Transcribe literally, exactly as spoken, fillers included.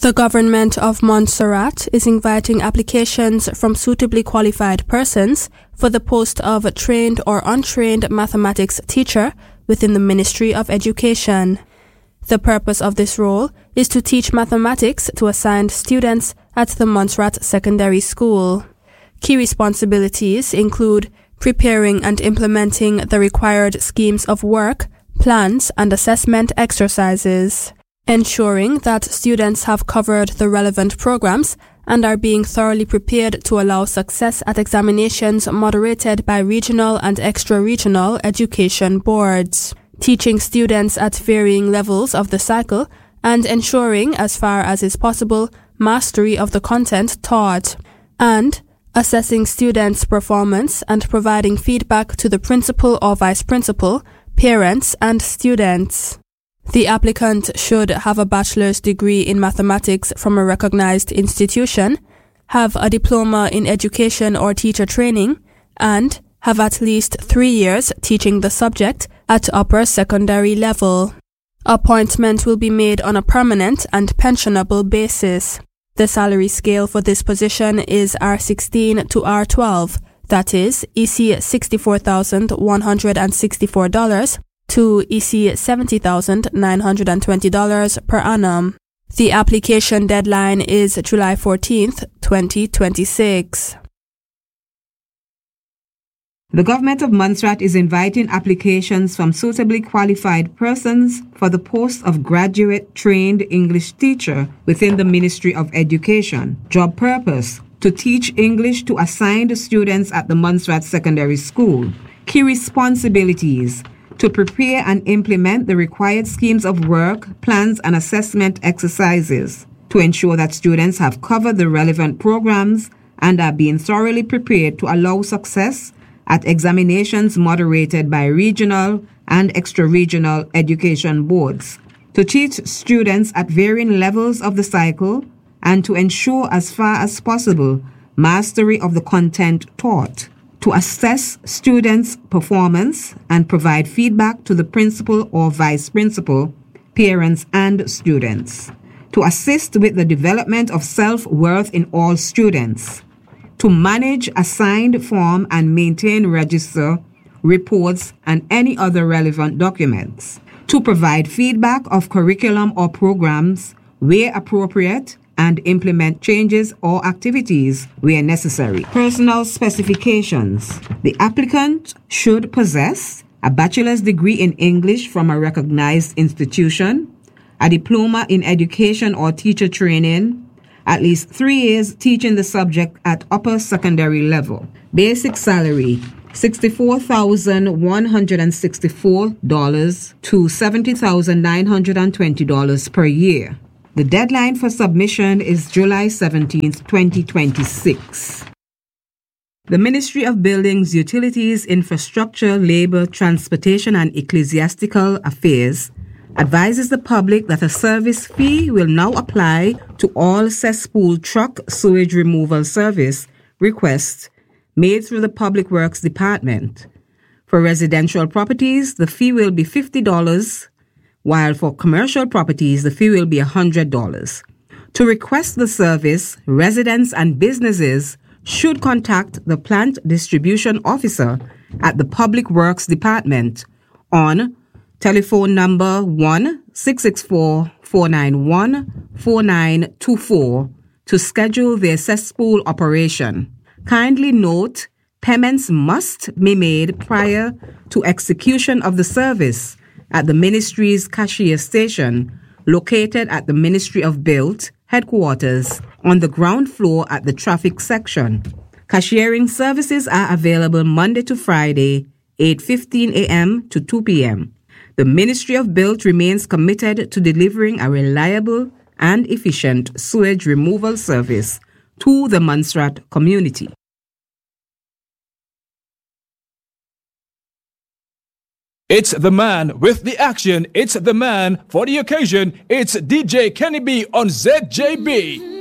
The government of Montserrat is inviting applications from suitably qualified persons for the post of a trained or untrained mathematics teacher within the Ministry of Education. The purpose of this role is to teach mathematics to assigned students at the Montserrat Secondary School. Key responsibilities include preparing and implementing the required schemes of work, plans, and assessment exercises, ensuring that students have covered the relevant programs and are being thoroughly prepared to allow success at examinations moderated by regional and extra-regional education boards, teaching students at varying levels of the cycle, and ensuring, as far as is possible, mastery of the content taught, and assessing students' performance and providing feedback to the principal or vice principal, parents, and students. The applicant should have a bachelor's degree in mathematics from a recognized institution, have a diploma in education or teacher training, and have at least three years teaching the subject at upper secondary level. Appointment will be made on a permanent and pensionable basis. The salary scale for this position is R sixteen to R twelve, that is, E C sixty-four thousand one hundred sixty-four dollars to E C seventy thousand nine hundred twenty dollars per annum. The application deadline is July fourteenth, twenty twenty-six. The government of Montserrat is inviting applications from suitably qualified persons for the post of graduate trained English teacher within the Ministry of Education. Job purpose: to teach English to assigned students at the Montserrat Secondary School. Key responsibilities: to prepare and implement the required schemes of work, plans, and assessment exercises, to ensure that students have covered the relevant programs and are being thoroughly prepared to allow success at examinations moderated by regional and extra-regional education boards, to teach students at varying levels of the cycle, and to ensure, as far as possible, mastery of the content taught, to assess students' performance and provide feedback to the principal or vice principal, parents, and students, to assist with the development of self-worth in all students, to manage assigned form and maintain register, reports, and any other relevant documents, to provide feedback of curriculum or programs where appropriate, and implement changes or activities where necessary. Personal specifications. The applicant should possess a bachelor's degree in English from a recognized institution, a diploma in education or teacher training, at least three years teaching the subject at upper secondary level. Basic salary: sixty-four thousand one hundred sixty-four dollars to seventy thousand nine hundred twenty dollars per year. The deadline for submission is July seventeenth, twenty twenty-six. The Ministry of Buildings, Utilities, Infrastructure, Labor, Transportation, and Ecclesiastical Affairs advises the public that a service fee will now apply to all cesspool truck sewage removal service requests made through the Public Works Department. For residential properties, the fee will be fifty dollars, while for commercial properties, the fee will be one hundred dollars. To request the service, residents and businesses should contact the Plant Distribution Officer at the Public Works Department on telephone number one six six four, four nine one, four nine two four to schedule their cesspool operation. Kindly note, payments must be made prior to execution of the service at the Ministry's cashier station, located at the Ministry of Build headquarters on the ground floor at the traffic section. Cashiering services are available Monday to Friday, eight fifteen a.m. to two p.m. The Ministry of Build remains committed to delivering a reliable and efficient sewage removal service to the Montserrat community. It's the man with the action. It's the man for the occasion. It's D J Kenny B on Z J B.